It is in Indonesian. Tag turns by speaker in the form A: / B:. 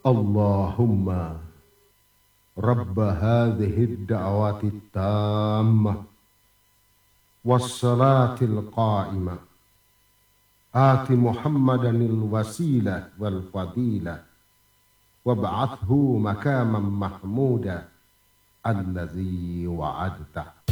A: Allahumma Rabb hadhihi ad-da'wati at-tammah was-salati al-qa'imah ati Muhammadanil wasilah wal fadilah wab'athhu makaman mahmuda alladzi wa'adtah.